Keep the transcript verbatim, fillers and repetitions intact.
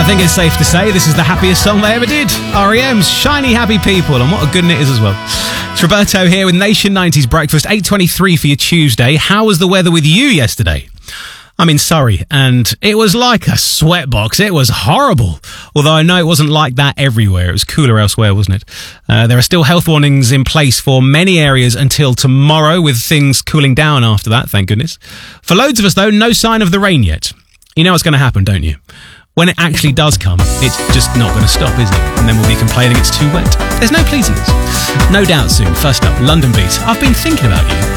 think it's safe to say this is the happiest song they ever did. R E M's Shiny Happy People, and what a good one it is as well. It's Roberto here with Nation nineties Breakfast, eight twenty-three for your Tuesday. How was the weather with you yesterday? I'm in Surrey, and it was like a sweatbox. It was horrible. Although I know it wasn't like that everywhere. It was cooler elsewhere, wasn't it? Uh, there are still health warnings in place for many areas until tomorrow, with things cooling down after that, thank goodness. For loads of us, though, no sign of the rain yet. You know what's going to happen, don't you? When it actually does come, it's just not going to stop, is it? And then we'll be complaining it's too wet. There's no pleasing us. No doubt soon. First up, London Beat. I've been thinking about you.